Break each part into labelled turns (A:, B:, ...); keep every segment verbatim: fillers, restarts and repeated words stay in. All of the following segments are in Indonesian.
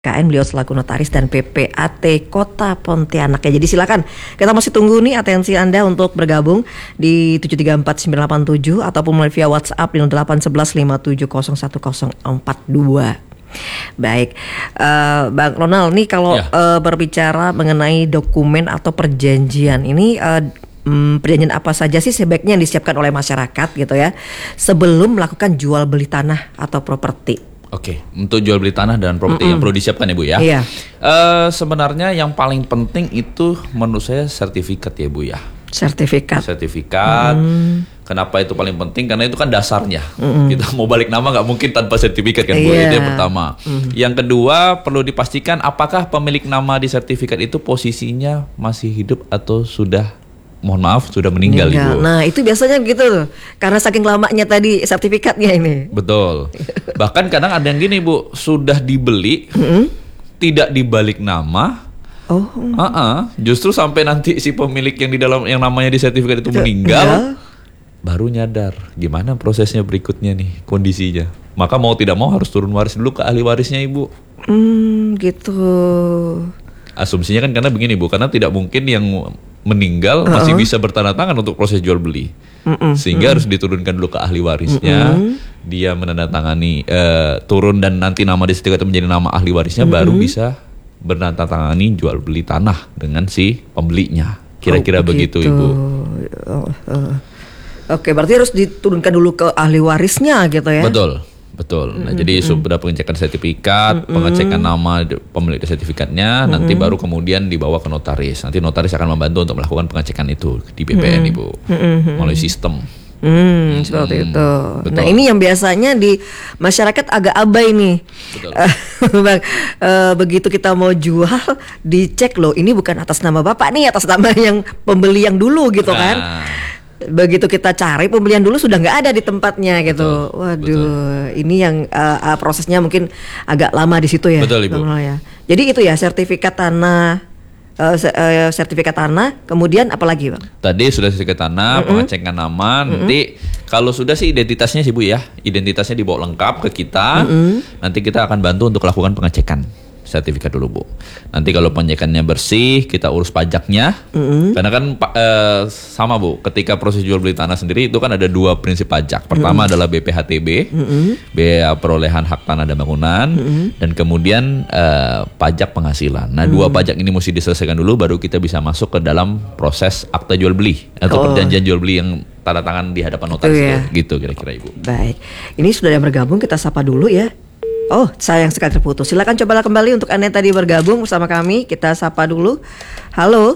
A: K N, beliau selaku notaris dan P P A T Kota Pontianak ya. Jadi silakan, kita masih tunggu nih atensi Anda untuk bergabung di tujuh tiga empat sembilan delapan tujuh ataupun melalui via WhatsApp di nol delapan satu satu lima tujuh nol satu nol empat dua. Baik, uh, Bang Ronald nih kalau ya. uh, berbicara mengenai dokumen atau perjanjian ini, uh, Hmm, perjanjian apa saja sih sebaiknya yang disiapkan oleh masyarakat gitu ya sebelum melakukan jual beli tanah atau properti?
B: Oke, untuk jual beli tanah dan properti Mm-mm. yang perlu disiapkan ya Bu ya.
A: Iya.
B: Uh, sebenarnya yang paling penting itu menurut saya sertifikat ya Bu ya.
A: Sertifikat.
B: Sertifikat. Mm. Kenapa itu paling penting? Karena itu kan dasarnya. Mm-mm. Kita mau balik nama nggak mungkin tanpa sertifikat kan Bu. Yeah. Itu yang pertama. Mm. Yang kedua perlu dipastikan apakah pemilik nama di sertifikat itu posisinya masih hidup atau sudah, mohon maaf, sudah meninggal, meninggal. Ibu.
A: Nah itu biasanya begitu tuh, karena saking lamanya tadi sertifikatnya ini.
B: Betul. Bahkan kadang ada yang gini Bu, sudah dibeli, mm-hmm. tidak dibalik nama.
A: Oh.
B: Uh-uh, justru sampai nanti si pemilik yang di dalam yang namanya di sertifikat itu meninggal, ya. Baru nyadar gimana prosesnya berikutnya nih kondisinya. Maka mau tidak mau harus turun waris dulu ke ahli warisnya Ibu.
A: Hmm, gitu.
B: Asumsinya kan karena begini Bu, karena tidak mungkin yang meninggal uh-uh. masih bisa bertanda tangan untuk proses jual beli, Mm-mm. sehingga Mm-mm. harus diturunkan dulu ke ahli warisnya, Mm-mm. dia menandatangani uh, turun dan nanti nama di sertifikat menjadi nama ahli warisnya, Mm-mm. baru bisa menandatangani jual beli tanah dengan si pembelinya. Kira-kira oh, begitu Ibu.
A: Oh, uh. Oke, berarti harus diturunkan dulu ke ahli warisnya gitu ya?
B: Betul. Betul. Nah, mm-hmm. jadi sudah pengecekan sertifikat, mm-hmm. pengecekan nama pemilik sertifikatnya, mm-hmm. nanti baru kemudian dibawa ke notaris. Nanti notaris akan membantu untuk melakukan pengecekan itu di B P N, mm-hmm. Ibu, mm-hmm. melalui sistem.
A: Hmm, hmm, seperti itu. Betul. Nah, ini yang biasanya di masyarakat agak abai nih. Betul. Bang, uh, begitu kita mau jual, dicek loh, ini bukan atas nama Bapak nih, atas nama yang pembeli yang dulu gitu kan. Nah. Begitu kita cari pembelian dulu sudah nggak ada di tempatnya gitu. Betul, Waduh, betul. Ini yang uh, uh, prosesnya mungkin agak lama di situ ya.
B: Betul Ibu.
A: Ya. Jadi itu ya sertifikat tanah, uh, uh, sertifikat tanah. Kemudian apa lagi Bang?
B: Tadi sudah sertifikat tanah, mm-hmm. pengecekan nama. Mm-hmm. Nanti kalau sudah sih identitasnya sih Bu ya, identitasnya dibawa lengkap ke kita. Mm-hmm. Nanti kita akan bantu untuk lakukan pengecekan sertifikat dulu Bu. Nanti kalau pengecekannya bersih, kita urus pajaknya. Mm-hmm. Karena kan e, sama Bu, ketika proses jual beli tanah sendiri itu kan ada dua prinsip pajak. Pertama mm-hmm. adalah B P H T B, mm-hmm. biaya perolehan hak tanah dan bangunan, mm-hmm. dan kemudian e, pajak penghasilan. Nah, mm-hmm. dua pajak ini mesti diselesaikan dulu, baru kita bisa masuk ke dalam proses akta jual beli atau oh. perjanjian jual beli yang tanda tangan di hadapan notaris. Ya. Gitu kira-kira Ibu.
A: Baik, ini sudah yang bergabung, kita sapa dulu ya. Oh, sayang sekali terputus. Silakan cobalah kembali untuk Anda yang tadi bergabung bersama kami. Kita sapa dulu. Halo.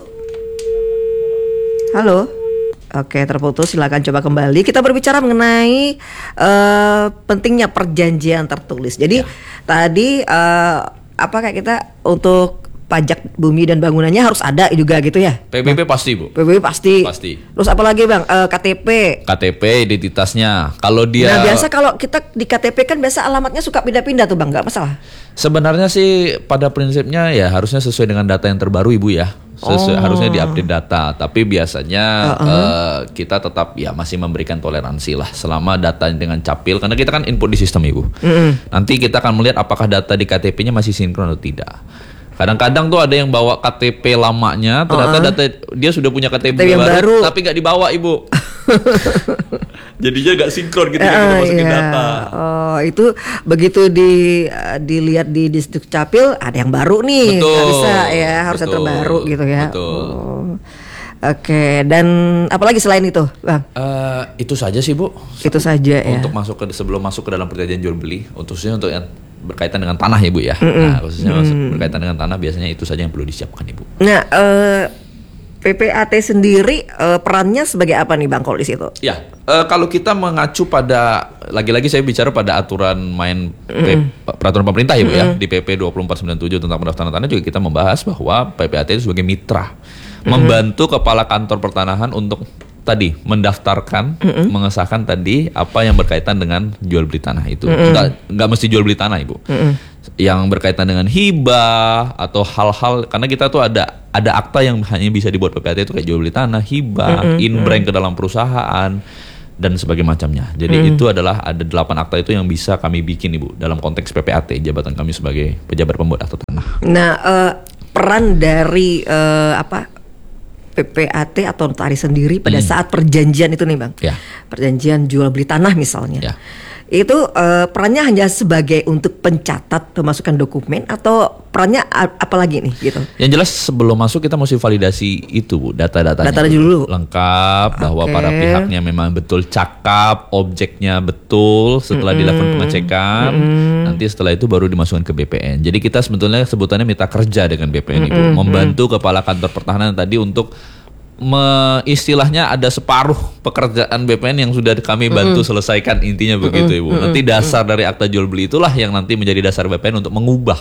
A: Halo. Oke, terputus. Silakan coba kembali. Kita berbicara mengenai uh, pentingnya perjanjian tertulis. Jadi ya. tadi uh, apa kayak kita untuk pajak bumi dan bangunannya harus ada juga gitu ya?
B: P B B pasti Bu.
A: P B B pasti.
B: Pasti.
A: Terus apa lagi Bang? Uh, K T P.
B: K T P identitasnya. Kalau dia.
A: Nah biasa kalau kita di K T P kan biasa alamatnya suka pindah-pindah tuh Bang, nggak masalah?
B: Sebenarnya sih pada prinsipnya ya harusnya sesuai dengan data yang terbaru Ibu ya. Sesuai, oh. Harusnya diupdate data. Tapi biasanya uh-uh. uh, kita tetap ya masih memberikan toleransi lah selama data dengan capil. Karena kita kan input di sistem Ibu. Mm-hmm. Nanti kita akan melihat apakah data di K T P-nya masih sinkron atau tidak. Kadang-kadang tuh ada yang bawa K T P lamanya, ternyata uh-uh. data dia sudah punya K T P baru, baru, tapi nggak dibawa Ibu. Jadinya nggak sinkron gitu uh, kita masukin iya. data.
A: Oh itu begitu di uh, dilihat di distrik capil ada yang baru nih, nggak bisa ya, harus yang terbaru gitu ya.
B: Betul.
A: Oh. Oke, okay. Dan apalagi selain itu, Bang?
B: Uh, itu saja sih Bu.
A: Itu saja ya.
B: Untuk masuk ke sebelum masuk ke dalam perjanjian jual beli, khususnya untuk yang berkaitan dengan tanah ya Bu ya. Mm-mm. Nah, khususnya mm. berkaitan dengan tanah biasanya itu saja yang perlu disiapkan Ibu.
A: Nah, uh, P P A T sendiri uh, perannya sebagai apa nih Bang kalau di situ?
B: Ya, uh, kalau kita mengacu pada lagi-lagi saya bicara pada aturan main mm. peraturan pemerintah ya Bu mm. ya di P P dua puluh empat sembilan puluh tujuh tentang pendaftaran tanah juga kita membahas bahwa P P A T itu sebagai mitra mm. membantu kepala kantor pertanahan untuk tadi mendaftarkan, mm-hmm. mengesahkan tadi apa yang berkaitan dengan jual beli tanah itu. Mm-hmm. Nggak, nggak mesti jual beli tanah Ibu. Mm-hmm. Yang berkaitan dengan hibah atau hal-hal, karena kita tuh ada ada akta yang hanya bisa dibuat P P A T itu kayak jual beli tanah, hibah, mm-hmm. in-brand ke dalam perusahaan. dan sebagainya macamnya. Jadi hmm. itu adalah ada delapan akta itu yang bisa kami bikin Ibu dalam konteks P P A T, jabatan kami sebagai pejabat pembuat akta tanah.
A: Nah, uh, peran dari uh, apa P P A T atau notaris sendiri pada hmm. saat perjanjian itu nih Bang,
B: ya.
A: Perjanjian jual beli tanah misalnya,
B: ya.
A: Itu uh, perannya hanya sebagai untuk pencatat pemasukan dokumen atau perannya apa lagi nih gitu?
B: Yang jelas sebelum masuk kita mesti validasi itu Bu, data-datanya
A: data dulu
B: lengkap, okay. bahwa para pihaknya memang betul cakap, objeknya betul. Setelah mm-hmm. dilakukan pengecekan, mm-hmm. nanti setelah itu baru dimasukkan ke B P N. Jadi kita sebetulnya sebutannya mitra kerja dengan B P N, mm-hmm. Ibu, membantu kepala kantor pertahanan tadi untuk Me, istilahnya ada separuh pekerjaan B P N yang sudah kami bantu mm-hmm. selesaikan, intinya begitu Ibu. Nanti dasar dari akta jual beli itulah yang nanti menjadi dasar B P N untuk mengubah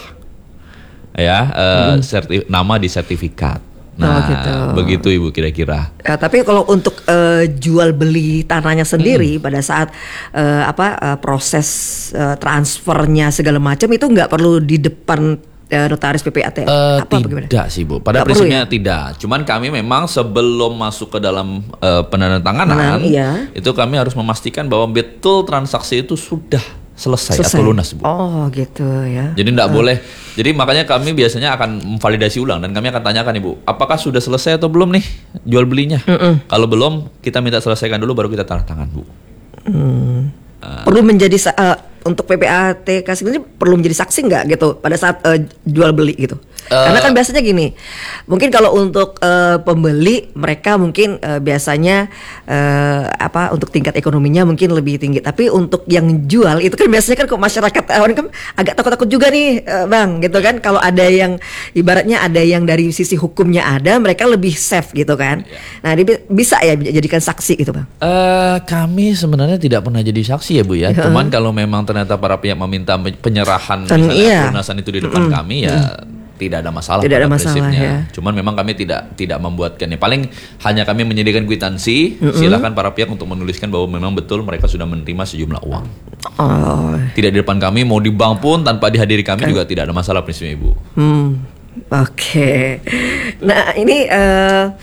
B: ya uh, mm-hmm. sertif, nama di sertifikat. Nah, oh, gitu. Begitu Ibu kira-kira.
A: Ya, tapi kalau untuk uh, jual beli tanahnya sendiri hmm. pada saat uh, apa uh, proses uh, transfernya segala macam itu nggak perlu di depan notaris P P A T?
B: Uh, apa tidak bagaimana? Sih Bu, pada gak prinsipnya ya? Tidak. Cuman kami memang sebelum masuk ke dalam uh, penandatanganan, iya. itu kami harus memastikan bahwa betul transaksi itu sudah selesai, selesai. atau lunas Bu.
A: Oh gitu ya.
B: Jadi tidak uh. boleh. Jadi makanya kami biasanya akan memvalidasi ulang dan kami akan tanyakan Ibu, apakah sudah selesai atau belum nih jual belinya? Mm-mm. Kalau belum, kita minta selesaikan dulu baru kita tanda tangan Bu.
A: Hmm. Uh. Perlu menjadi uh, untuk P P A T kasih ini perlu menjadi saksi nggak gitu pada saat uh, jual beli gitu? Uh, Karena kan biasanya gini, mungkin kalau untuk uh, pembeli mereka mungkin uh, biasanya uh, apa untuk tingkat ekonominya mungkin lebih tinggi, tapi untuk yang jual itu kan biasanya kan kok masyarakat awam kan agak takut-takut juga nih uh, Bang, gitu kan? Kalau ada yang ibaratnya ada yang dari sisi hukumnya ada, mereka lebih safe gitu kan? Nah, di, bisa ya jadikan saksi gitu Bang?
B: Uh, kami sebenarnya tidak pernah jadi saksi ya Bu ya, uh. cuman kalau memang ternyata para pihak meminta penyerahan
A: Dan misalnya iya.
B: pelunasan itu di depan mm. kami ya. Mm. Tidak ada masalah
A: tidak ada masalah ya.
B: Cuman memang kami tidak tidak membuatkannya. Paling hanya kami menyediakan kwitansi. Mm-hmm. Silakan para pihak untuk menuliskan bahwa memang betul mereka sudah menerima sejumlah uang. Oh. Tidak di depan kami, mau di bank pun tanpa dihadiri kami kan. Juga tidak ada masalah prinsipnya Ibu.
A: Hmm. Oke. Okay. Nah ini uh,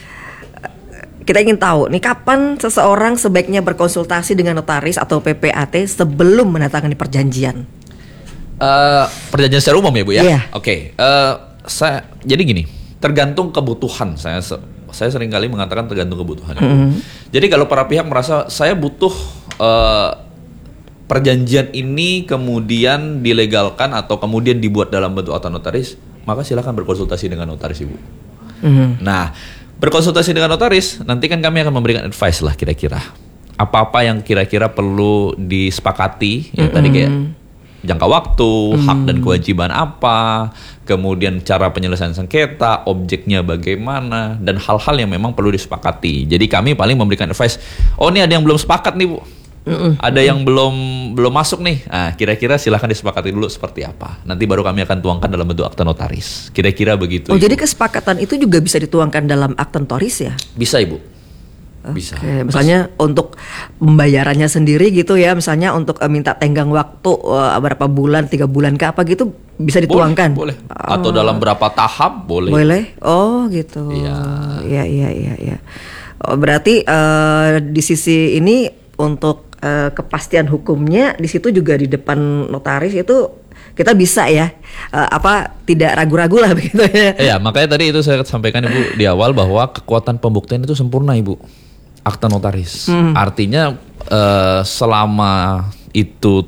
A: kita ingin tahu nih kapan seseorang sebaiknya berkonsultasi dengan notaris atau P P A T sebelum menandatangani perjanjian.
B: Uh, perjanjian secara umum ya Bu ya.
A: Yeah.
B: Oke. Okay. Uh, saya jadi gini, tergantung kebutuhan. Saya saya sering kali mengatakan tergantung kebutuhan. Mm-hmm. Jadi kalau para pihak merasa saya butuh uh, perjanjian ini kemudian dilegalkan atau kemudian dibuat dalam bentuk akta notaris, maka silakan berkonsultasi dengan notaris Ibu. Mm-hmm. Nah, berkonsultasi dengan notaris, nanti kan kami akan memberikan advice lah kira-kira apa-apa yang kira-kira perlu disepakati. Ya mm-hmm. tadi kayak jangka waktu, hmm. hak dan kewajiban apa, kemudian cara penyelesaian sengketa, objeknya bagaimana, dan hal-hal yang memang perlu disepakati. Jadi kami paling memberikan advice, oh ini ada yang belum sepakat nih Bu, mm-mm. ada yang belum belum masuk nih, nah kira-kira silahkan disepakati dulu seperti apa. Nanti baru kami akan tuangkan dalam bentuk akta notaris, kira-kira begitu.
A: Oh Ibu. Jadi kesepakatan itu juga bisa dituangkan dalam akta notaris ya?
B: Bisa Ibu. Bisa.
A: Oke, misalnya Mas. Untuk pembayarannya sendiri gitu ya, misalnya untuk uh, minta tenggang waktu uh, berapa bulan, tiga bulan ke apa gitu bisa dituangkan.
B: Boleh. boleh. Oh. Atau dalam berapa tahap boleh.
A: Boleh. Oh gitu. Iya. Iya iya iya. Ya. Oh, berarti uh, di sisi ini untuk uh, kepastian hukumnya di situ juga di depan notaris itu kita bisa ya uh, apa tidak ragu-ragu lah begitu ya. Iya,
B: makanya tadi itu saya sampaikan Ibu di awal bahwa kekuatan pembuktian itu sempurna Ibu. Akta notaris, hmm. artinya uh, selama itu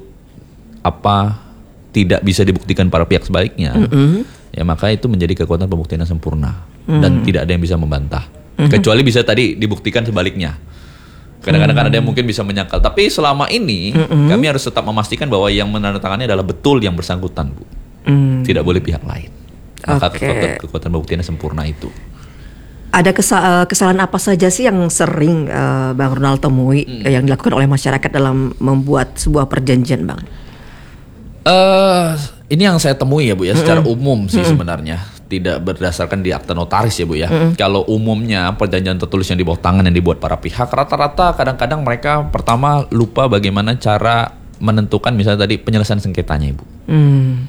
B: apa tidak bisa dibuktikan para pihak sebaliknya, mm-hmm. ya maka itu menjadi kekuatan pembuktian yang sempurna mm. dan tidak ada yang bisa membantah, mm-hmm. kecuali bisa tadi dibuktikan sebaliknya. Kadang-kadang mm. ada yang mungkin bisa menyangkal, tapi selama ini mm-hmm. kami harus tetap memastikan bahwa yang menandatangani adalah betul yang bersangkutan Bu, mm. tidak boleh pihak lain. Maka okay. kekuatan, kekuatan pembuktiannya sempurna itu.
A: Ada kesal- kesalahan apa saja sih yang sering uh, Bang Ronald temui hmm. yang dilakukan oleh masyarakat dalam membuat sebuah perjanjian Bang?
B: Uh, ini yang saya temui ya Bu ya, secara mm-hmm. umum sih mm-hmm. sebenarnya. Tidak berdasarkan di akta notaris ya Bu ya. Mm-hmm. Kalau umumnya perjanjian tertulis yang di bawah tangan yang dibuat para pihak, rata-rata kadang-kadang mereka pertama lupa bagaimana cara menentukan misalnya tadi penyelesaian sengketanya Ibu. Mm.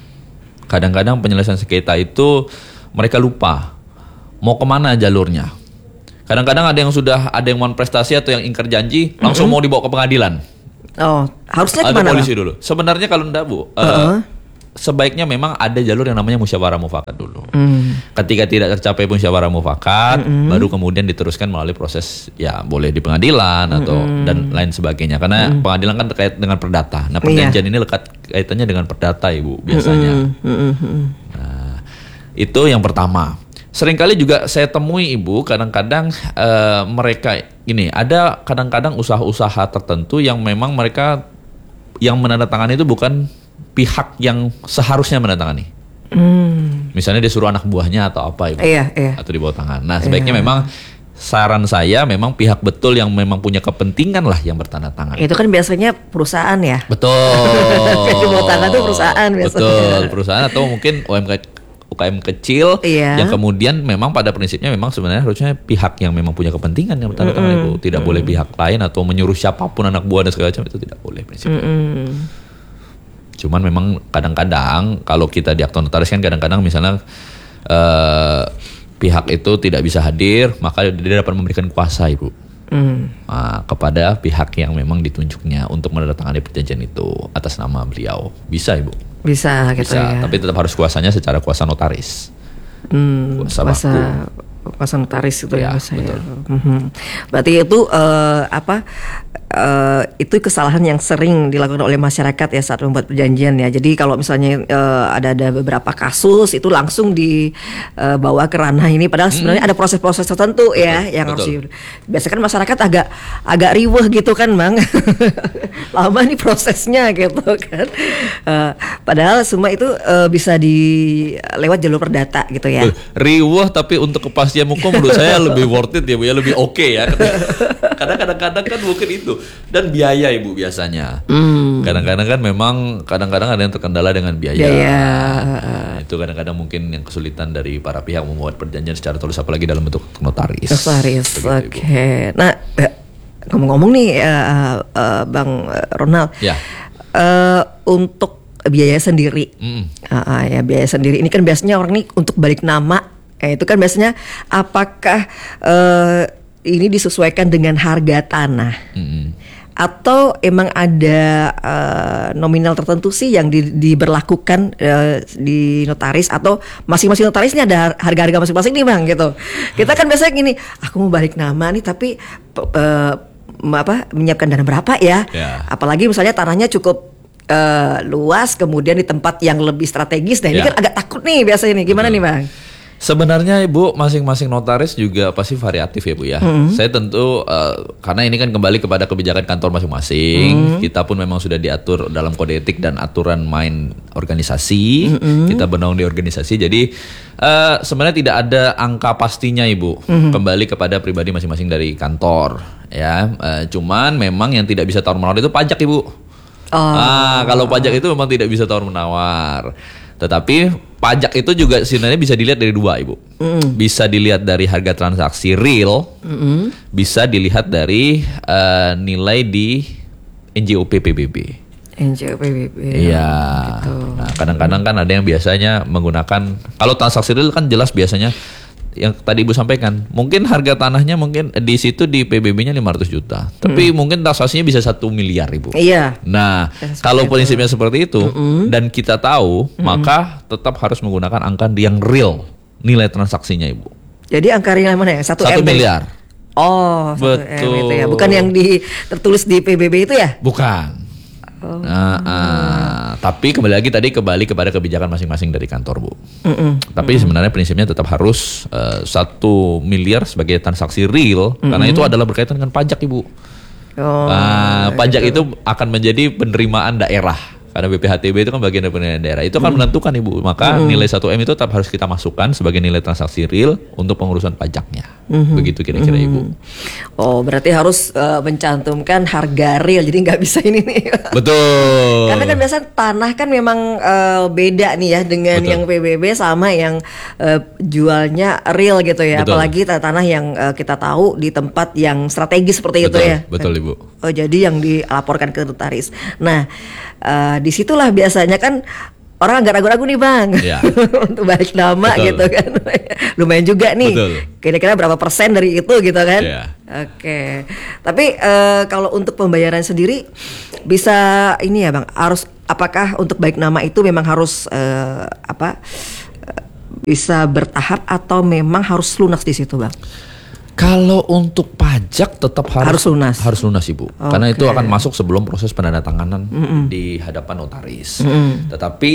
B: Kadang-kadang penyelesaian sengketa itu mereka lupa mau kemana jalurnya. Kadang-kadang ada yang sudah ada yang mau prestasi atau yang ingkar janji langsung mm-hmm. mau dibawa ke pengadilan.
A: Oh, harusnya
B: ada
A: gimana?
B: Polisi dulu. Sebenarnya kalau enggak Bu, uh-uh. uh, sebaiknya memang ada jalur yang namanya musyawarah mufakat dulu. Mm. Ketika tidak tercapai musyawarah mufakat, mm-hmm. baru kemudian diteruskan melalui proses ya boleh di pengadilan atau mm-hmm. dan lain sebagainya. Karena mm-hmm. pengadilan kan terkait dengan perdata. Nah perjanjian yeah. ini lekat kaitannya dengan perdata Ibu biasanya. Mm-hmm. Nah itu yang pertama. Seringkali juga saya temui Ibu, kadang-kadang uh, mereka ini ada kadang-kadang usaha-usaha tertentu yang memang mereka yang menandatangani itu bukan pihak yang seharusnya menandatangani. Hmm. Misalnya dia suruh anak buahnya atau apa Ibu,
A: iya, iya.
B: atau di bawah tangan. Nah sebaiknya
A: iya.
B: memang saran saya memang pihak betul yang memang punya kepentingan lah yang bertanda tangan.
A: Itu kan biasanya perusahaan ya.
B: Betul.
A: Di bawah tangan itu perusahaan biasanya.
B: Betul, perusahaan atau mungkin U M K U K M kecil
A: iya.
B: yang kemudian memang pada prinsipnya memang sebenarnya harusnya pihak yang memang punya kepentingan yang bertanda tangan mm-hmm. itu tidak mm-hmm. boleh pihak lain atau menyuruh siapapun anak buah dan segala macam itu tidak boleh prinsipnya. Mm-hmm. Cuman memang kadang-kadang kalau kita di akte notaris kan kadang-kadang misalnya uh, pihak itu tidak bisa hadir maka dia dapat memberikan kuasa Ibu mm. nah, kepada pihak yang memang ditunjuknya untuk menandatangani perjanjian itu atas nama beliau. Bisa Ibu.
A: Bisa gitu
B: Bisa,
A: ya.
B: tapi tetap harus kuasanya secara kuasa notaris.
A: Hmm,
B: kuasa
A: kuasa,
B: baku.
A: kuasa notaris itu ya,
B: ya
A: saya. Hmm. Berarti itu uh, apa? Uh, itu kesalahan yang sering dilakukan oleh masyarakat ya saat membuat perjanjian ya. Jadi kalau misalnya uh, ada ada beberapa kasus itu langsung dibawa uh, ke ranah ini, padahal sebenarnya hmm. ada proses-proses tertentu betul, ya yang betul. harus. Biasanya kan masyarakat agak agak riweh gitu kan, Bang. Lama nih prosesnya gitu kan. Uh, padahal semua itu uh, bisa di lewat jalur perdata gitu ya.
B: Riweh tapi untuk kepastian hukum menurut saya lebih worth it ya Bu ya, lebih oke okay ya. Karena kadang-kadang kan mungkin itu dan biaya Ibu biasanya. Hmm. Kadang-kadang kan memang kadang-kadang ada yang terkendala dengan biaya. biaya. Nah, itu kadang-kadang mungkin yang kesulitan dari para pihak membuat perjanjian secara tulus apalagi dalam bentuk notaris.
A: Notaris. Oke. Okay. Nah, ngomong-ngomong nih uh, uh, Bang Ronald. Ya. Uh, untuk biaya sendiri. Mm. Uh, uh, ya biaya sendiri ini kan biasanya orang nih untuk balik nama. Eh, itu kan biasanya apakah uh, ini disesuaikan dengan harga tanah mm-hmm. atau emang ada uh, nominal tertentu sih yang di, diberlakukan uh, di notaris atau masing-masing notaris ini ada harga-harga masing-masing nih Bang gitu. Kita kan biasanya gini, aku mau balik nama nih tapi uh, apa menyiapkan dana berapa ya? Yeah. Apalagi misalnya tanahnya cukup uh, luas kemudian di tempat yang lebih strategis. Nah ini yeah. kan agak takut nih biasanya nih. Gimana Betul. nih Bang?
B: Sebenarnya Ibu masing-masing notaris juga pasti variatif ya Bu ya. Mm-hmm. Saya tentu uh, karena ini kan kembali kepada kebijakan kantor masing-masing. Mm-hmm. Kita pun memang sudah diatur dalam kode etik dan aturan main organisasi. Mm-hmm. Kita bernaung di organisasi. Jadi uh, sebenarnya tidak ada angka pastinya Ibu. Mm-hmm. Kembali kepada pribadi masing-masing dari kantor. Ya, uh, cuman memang yang tidak bisa tawar-menawar itu pajak Ibu. Oh. Nah, kalau pajak itu memang tidak bisa tawar-menawar. Tetapi pajak itu juga sebenarnya bisa dilihat dari dua Ibu. Mm. Bisa dilihat dari harga transaksi real, mm-hmm. bisa dilihat dari uh, nilai di N J O P P B B.
A: N J O P B B.
B: Iya. Gitu. Nah, kadang-kadang kan ada yang biasanya menggunakan kalau transaksi real kan jelas biasanya yang tadi Ibu sampaikan, mungkin harga tanahnya mungkin di situ di P B B-nya lima ratus juta, tapi hmm. mungkin transaksinya bisa satu miliar Ibu. Iya. Nah, ya, kalau prinsipnya itu. seperti itu mm-hmm. dan kita tahu, mm-hmm. maka tetap harus menggunakan angka yang real nilai transaksinya Ibu.
A: Jadi angka real mana ya? Satu,
B: satu
A: M
B: miliar.
A: Oh,
B: betul.
A: M itu ya. Bukan yang di tertulis di P B B itu ya?
B: Bukan. Oh. Nah, uh, tapi kembali lagi tadi kembali kepada kebijakan masing-masing dari kantor Bu. Mm-mm. Tapi mm-mm. sebenarnya prinsipnya tetap harus uh, satu miliar sebagai transaksi real mm-mm. karena itu adalah berkaitan dengan pajak Ibu. Oh, uh, pajak itu. itu akan menjadi penerimaan daerah. Karena B P H T B itu kan bagian dari penerimaan daerah. Itu akan hmm. menentukan Ibu. Maka hmm. nilai satu M itu tetap harus kita masukkan sebagai nilai transaksi real untuk pengurusan pajaknya. Hmm. Begitu kira-kira hmm. Ibu.
A: Oh, berarti harus uh, mencantumkan harga real. Jadi nggak bisa ini nih.
B: Betul.
A: Karena kan biasa tanah kan memang uh, beda nih ya dengan Betul. yang P B B sama yang uh, jualnya real gitu ya. Betul. Apalagi tanah yang uh, kita tahu di tempat yang strategis seperti
B: Betul.
A: itu ya.
B: Betul Ibu.
A: Oh, jadi yang dilaporkan ke notaris. Nah, uh, disitulah biasanya kan orang agak ragu-ragu nih bang
B: Ya.
A: untuk balik nama
B: Betul.
A: gitu kan. Lumayan juga nih.
B: Betul.
A: Kira-kira berapa persen dari itu gitu kan?
B: Ya.
A: Oke. Tapi eh, kalau untuk pembayaran sendiri bisa ini ya bang, harus apakah untuk balik nama itu memang harus eh, apa eh, bisa bertahap atau memang harus lunas di situ bang?
B: Kalau untuk pajak tetap harus
A: Harus lunas.
B: harus lunas Ibu.
A: Oke.
B: Karena itu akan masuk sebelum proses penandatanganan di hadapan notaris. Tetapi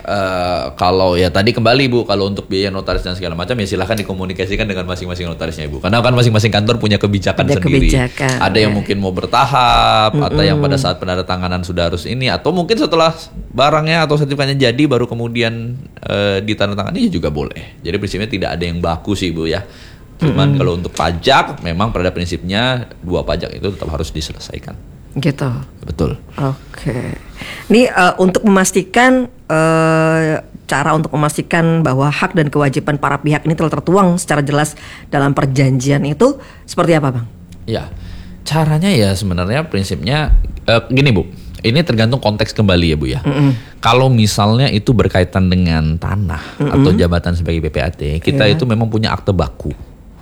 B: eh, kalau ya tadi kembali Ibu, kalau untuk biaya notaris dan segala macam ya silahkan dikomunikasikan dengan masing-masing notarisnya Ibu. Karena kan masing-masing kantor punya kebijakan
A: Ada
B: sendiri.
A: kebijakan,
B: Ada yang
A: ya.
B: mungkin mau bertahap, atau yang pada saat penandatanganan sudah harus ini, atau mungkin setelah barangnya atau sertifikatnya jadi baru kemudian eh, ditandatangani ya juga boleh. Jadi prinsipnya tidak ada yang baku sih Ibu ya. Cuman kalau untuk pajak memang pada prinsipnya dua pajak itu tetap harus diselesaikan.
A: Gitu.
B: Betul.
A: Oke. Ini eh, untuk memastikan eh, cara untuk memastikan bahwa hak dan kewajiban para pihak ini telah tertuang secara jelas dalam perjanjian itu seperti apa, Bang?
B: Ya. Caranya ya sebenarnya prinsipnya eh, gini Bu. Ini tergantung konteks kembali ya Bu ya.
A: Mm-mm.
B: Kalau misalnya itu berkaitan dengan tanah
A: Mm-mm.
B: atau jabatan sebagai P P A T, kita
A: Iya.
B: itu memang punya akte baku.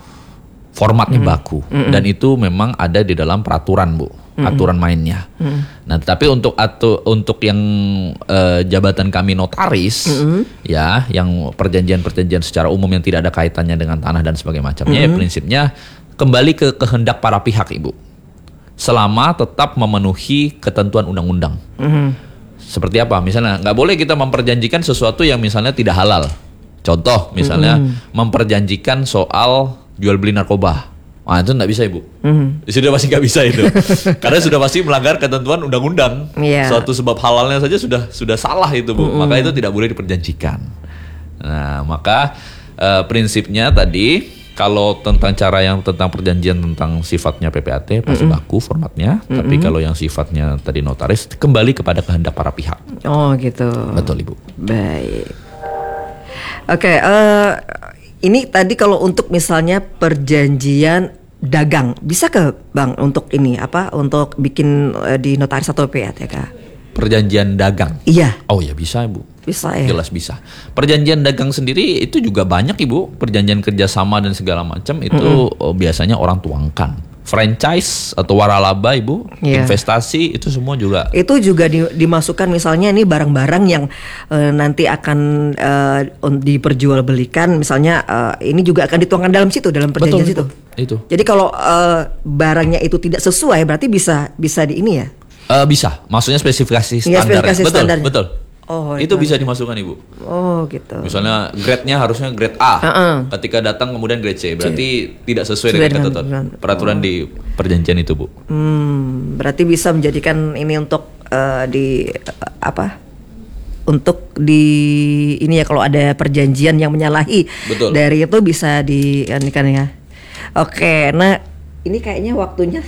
B: Formatnya baku dan itu memang ada di dalam peraturan Bu, aturan mainnya. Nah, tapi untuk atu, untuk yang eh, jabatan kami notaris ya, yang perjanjian-perjanjian secara umum yang tidak ada kaitannya dengan tanah dan sebagainya macamnya, ya prinsipnya kembali ke kehendak para pihak Ibu. Selama tetap memenuhi ketentuan undang-undang. Seperti apa? Misalnya nggak boleh kita memperjanjikan sesuatu yang misalnya tidak halal. Contoh misalnya memperjanjikan soal jual beli narkoba. Wah itu nggak bisa Ibu. Sudah pasti nggak bisa itu. Karena sudah pasti melanggar ketentuan undang-undang.
A: Iya.
B: Suatu sebab halalnya saja sudah sudah salah itu Bu. Maka itu tidak boleh diperjanjikan. Nah maka eh, prinsipnya tadi kalau tentang cara yang tentang perjanjian tentang sifatnya P P A T pasti baku formatnya. Tapi kalau yang sifatnya tadi notaris kembali kepada kehendak para pihak.
A: Oh gitu.
B: Betul Ibu.
A: Baik. Oke, eh, ini tadi kalau untuk misalnya perjanjian dagang, bisa ke Bang untuk ini apa? Untuk bikin eh, di notaris atau P P A T K?
B: Perjanjian dagang.
A: Iya,
B: Oh ya bisa Ibu.
A: bisa ya.
B: Jelas bisa. Perjanjian dagang sendiri itu juga banyak Ibu. Perjanjian kerjasama dan segala macam itu oh, biasanya orang tuangkan. Franchise atau waralaba Ibu,
A: Iya.
B: investasi itu semua juga.
A: Itu juga di- dimasukkan misalnya ini barang-barang yang eh, nanti akan eh, on- diperjualbelikan, misalnya eh, ini juga akan dituangkan dalam situ, dalam perjanjian situ.
B: Itu.
A: Jadi kalau eh, barangnya itu tidak sesuai, berarti bisa bisa di ini ya.
B: Eh, bisa, maksudnya spesifikasi
A: Iya,
B: standar.
A: spesifikasi
B: betul,
A: standarnya.
B: betul.
A: Oh,
B: itu
A: itu.
B: bisa dimasukkan Ibu.
A: Oh gitu.
B: Misalnya grade-nya harusnya grade A.
A: Heeh.
B: Ketika datang kemudian grade C, berarti tidak sesuai
A: Sesuai
B: dengan
A: dengan
B: ketentuan
A: peraturan.
B: peraturan di perjanjian itu, Bu.
A: Hmm, berarti bisa menjadikan ini untuk eh, di eh, apa? Untuk di ini ya kalau ada perjanjian yang menyalahi
B: Betul.
A: dari itu bisa di ini kan ya. Oke, nah ini kayaknya waktunya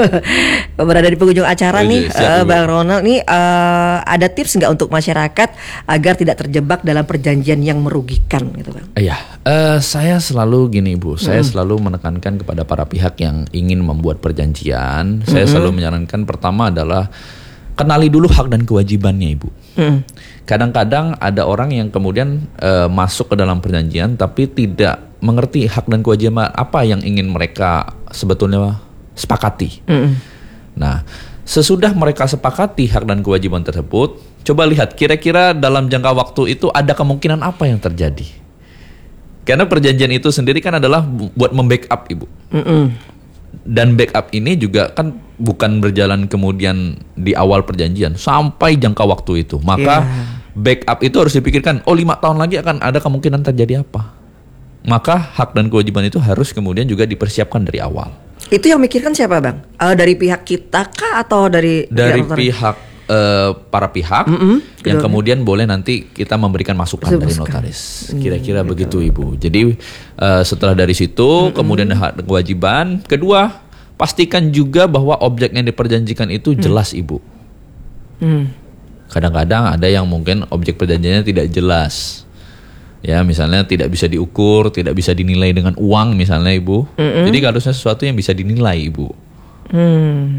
A: berada di penghujung acara
B: Oh,
A: nih,
B: iya, siap,
A: eh,
B: Ibu.
A: Bang Ronald. Nih eh, ada tips nggak untuk masyarakat agar tidak terjebak dalam perjanjian yang merugikan, gitu Bang?
B: Iya, eh, saya selalu gini Bu, saya selalu menekankan kepada para pihak yang ingin membuat perjanjian. Saya selalu menyarankan pertama adalah kenali dulu hak dan kewajibannya Ibu.
A: Hmm.
B: Kadang-kadang ada orang yang kemudian eh, masuk ke dalam perjanjian tapi tidak mengerti hak dan kewajiban apa yang ingin mereka sebetulnya sepakati.
A: Mm-mm.
B: Nah, sesudah mereka sepakati hak dan kewajiban tersebut, coba lihat kira-kira dalam jangka waktu itu ada kemungkinan apa yang terjadi. Karena perjanjian itu sendiri kan adalah bu- buat membackup Ibu.
A: Mm-mm.
B: Dan backup ini juga kan bukan berjalan kemudian di awal perjanjian sampai jangka waktu itu. Maka
A: Yeah.
B: backup itu harus dipikirkan, oh lima tahun lagi akan ada kemungkinan terjadi apa. Maka hak dan kewajiban itu harus kemudian juga dipersiapkan dari awal.
A: Itu yang mikirkan siapa Bang? Eh, dari pihak kita kah atau dari
B: Dari
A: notaris?
B: pihak eh, para pihak
A: Mm-mm,
B: yang
A: kedua.
B: kemudian boleh nanti kita memberikan masukan dari
A: Masukan.
B: notaris. Kira-kira begitu Ibu. Jadi eh, setelah dari situ kemudian hak dan kewajiban. Kedua, pastikan juga bahwa objek yang diperjanjikan itu jelas Ibu.
A: Hmm.
B: Kadang-kadang ada yang mungkin objek perjanjiannya tidak jelas. Ya, misalnya tidak bisa diukur, tidak bisa dinilai dengan uang misalnya Ibu. Jadi harusnya sesuatu yang bisa dinilai Ibu.
A: Hmm.
B: Hmm,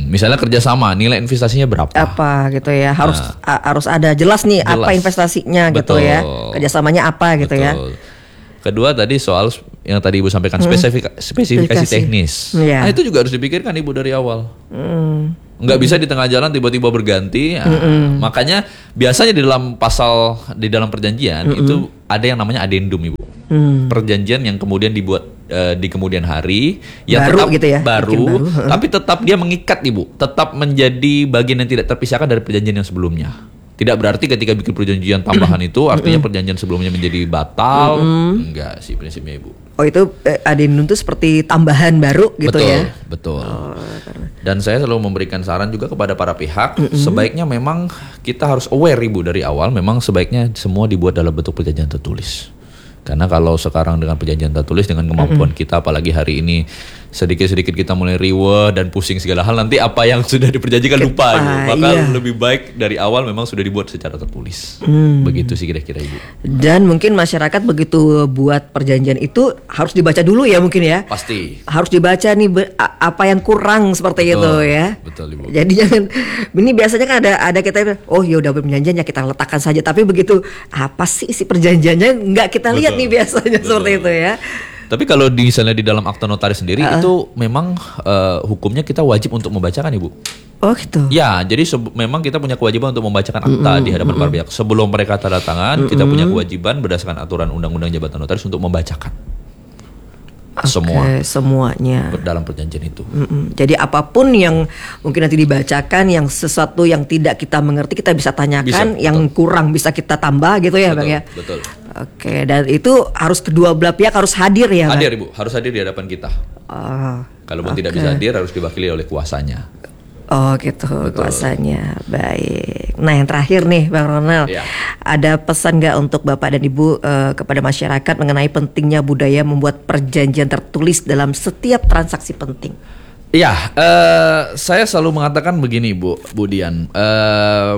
B: Hmm, misalnya kerjasama, nilai investasinya berapa?
A: Apa gitu ya, harus
B: Nah.
A: a- harus ada jelas nih
B: Jelas.
A: apa investasinya gitu
B: Betul.
A: ya, kerjasamanya apa gitu ya.
B: Betul. Kedua tadi soal yang tadi Ibu sampaikan spesifika- spesifikasi
A: Spesifikasi.
B: teknis.
A: Iya.
B: Nah itu juga harus dipikirkan Ibu dari awal.
A: Hmm.
B: Nggak bisa di tengah jalan tiba-tiba berganti. Nah, makanya biasanya di dalam pasal di dalam perjanjian itu ada yang namanya addendum Ibu.
A: Hmm.
B: Perjanjian yang kemudian dibuat eh, di kemudian hari yang
A: Baru
B: tetap
A: gitu ya,
B: baru,
A: bikin baru. Heeh.
B: tapi tetap dia mengikat Ibu, tetap menjadi bagian yang tidak terpisahkan dari perjanjian yang sebelumnya. Tidak berarti ketika bikin perjanjian tambahan itu artinya perjanjian sebelumnya menjadi batal. Enggak sih prinsipnya Ibu.
A: Oh itu eh, addendum itu seperti tambahan baru gitu
B: betul,
A: ya.
B: betul. Dan saya selalu memberikan saran juga kepada para pihak, sebaiknya memang kita harus aware Ibu dari awal, memang sebaiknya semua dibuat dalam bentuk perjanjian tertulis. Karena kalau sekarang dengan perjanjian tertulis dengan kemampuan kita, apalagi hari ini sedikit-sedikit kita mulai riweh dan pusing segala hal, nanti apa yang sudah diperjanjikan lupa Ibu.
A: Ah,
B: Maka
A: iya.
B: lebih baik dari awal memang sudah dibuat secara tertulis. Begitu sih kira-kira Ibu.
A: Dan mungkin masyarakat begitu buat perjanjian itu harus dibaca dulu ya mungkin ya.
B: Pasti.
A: Harus dibaca nih be- a- apa yang kurang seperti
B: Betul,
A: itu ya.
B: betul, Ibu.
A: Jadi jangan ini biasanya kan ada ada kita oh ya udah perjanjian ya kita letakkan saja, tapi begitu apa sih isi perjanjiannya nggak kita lihat
B: Betul,
A: nih biasanya
B: betul.
A: seperti itu ya.
B: Tapi kalau di misalnya di dalam akta notaris sendiri itu memang eh, hukumnya kita wajib untuk membacakan Ibu.
A: Oh gitu.
B: Ya, jadi seb- memang kita punya kewajiban untuk membacakan akta di hadapan para pihak. Sebelum mereka tanda tangan, kita punya kewajiban berdasarkan aturan Undang-Undang Jabatan Notaris untuk membacakan semua
A: Oke, semuanya.
B: dalam perjanjian itu.
A: Mm-mm. Jadi apapun yang mungkin nanti dibacakan, yang sesuatu yang tidak kita mengerti kita bisa tanyakan,
B: Bisa,
A: yang
B: betul.
A: kurang bisa kita tambah gitu ya,
B: Betul,
A: Bang ya.
B: betul.
A: Oke, dan itu harus kedua belah pihak harus hadir ya, Bang.
B: Hadir Ibu, harus hadir di hadapan kita.
A: Oh,
B: Kalaupun tidak
A: oke.
B: bisa hadir harus diwakili oleh kuasanya.
A: Oh gitu kuasanya. Baik. Nah yang terakhir nih Bang Ronald,
B: Iya.
A: ada pesan nggak untuk Bapak dan Ibu eh, kepada masyarakat mengenai pentingnya budaya membuat perjanjian tertulis dalam setiap transaksi penting?
B: Ya, eh, saya selalu mengatakan begini, Bu, Bu Dian. Eh,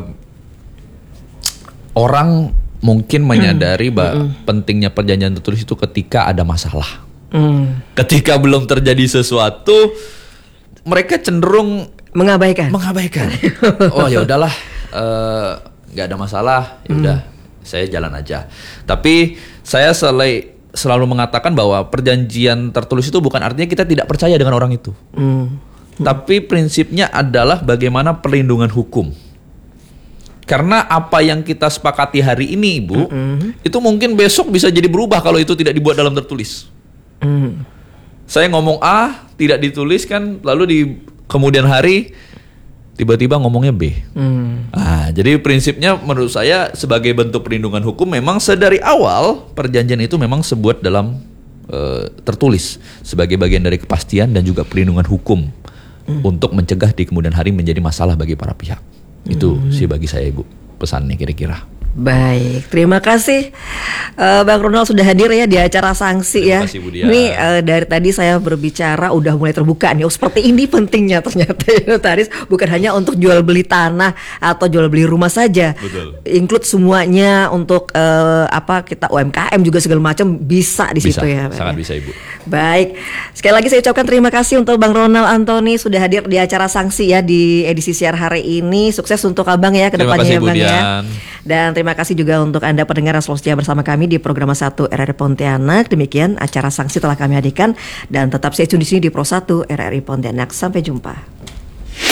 B: orang mungkin menyadari bahwa pentingnya perjanjian tertulis itu ketika ada masalah.
A: Hmm.
B: Ketika belum terjadi sesuatu, mereka cenderung
A: Mengabaikan.
B: mengabaikan. Oh ya udahlah, eh, nggak ada masalah, ya udah, saya jalan aja. Tapi saya selalu selalu mengatakan bahwa perjanjian tertulis itu bukan artinya kita tidak percaya dengan orang itu.
A: Hmm.
B: Tapi prinsipnya adalah bagaimana perlindungan hukum. Karena apa yang kita sepakati hari ini, Ibu, itu mungkin besok bisa jadi berubah kalau itu tidak dibuat dalam tertulis.
A: Hmm.
B: Saya ngomong A, tidak ditulis kan, lalu di kemudian hari tiba-tiba ngomongnya B.
A: Hmm.
B: Ah, jadi prinsipnya menurut saya sebagai bentuk perlindungan hukum memang sedari awal perjanjian itu memang sebuat dalam eh, tertulis sebagai bagian dari kepastian dan juga perlindungan hukum untuk mencegah di kemudian hari menjadi masalah bagi para pihak. Itu sih bagi saya Ibu pesannya kira-kira.
A: Baik, terima kasih eh, Bang Ronald sudah hadir ya di acara sanksi
B: Terima
A: ya.
B: kasih, Bu Dian.
A: Ini eh, dari tadi saya berbicara udah mulai terbuka nih. Oh, seperti ini pentingnya ternyata ya notaris bukan hanya untuk jual beli tanah atau jual beli rumah saja.
B: Betul.
A: Include semuanya untuk eh, apa kita U M K M juga segala macam bisa di
B: Bisa,
A: situ ya. Bang,
B: sangat
A: ya.
B: bisa Ibu.
A: Baik, sekali lagi saya ucapkan terima kasih untuk Bang Ronald Antoni sudah hadir di acara sanksi ya di edisi siar hari ini. Sukses untuk Abang ya ke
B: Terima
A: depannya
B: kasih,
A: ya
B: Bu
A: Bang ya.
B: Dian.
A: Dan terima kasih juga untuk Anda pendengar yang selalu setia bersama kami di program satu R R I Pontianak. Demikian acara sanksi telah kami hadirkan dan tetap stay tune di sini di Pro satu R R I Pontianak. Sampai jumpa.